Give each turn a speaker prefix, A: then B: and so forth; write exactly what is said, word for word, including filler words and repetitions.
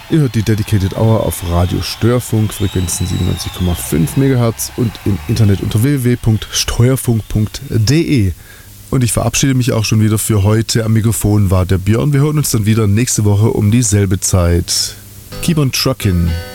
A: Ihr hört die Dedicated Hour auf Radio Steuerfunk, Frequenzen siebenundneunzig Komma fünf Megahertz und im Internet unter w w w punkt steuerfunk punkt d e. Und ich verabschiede mich auch schon wieder für heute. Am Mikrofon war der Björn. Wir hören uns dann wieder nächste Woche um dieselbe Zeit. Keep on truckin'.